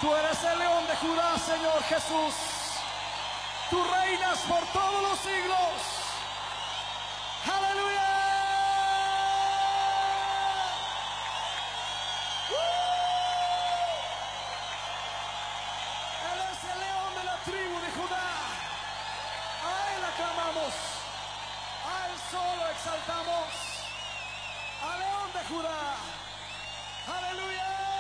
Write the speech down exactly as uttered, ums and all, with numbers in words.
Tú eres el león de Judá, Señor Jesús. Tú reinas por todos los siglos. ¡Aleluya! Él es el león de la tribu de Judá. A Él aclamamos. A Él solo exaltamos. Al león de Judá. ¡Aleluya!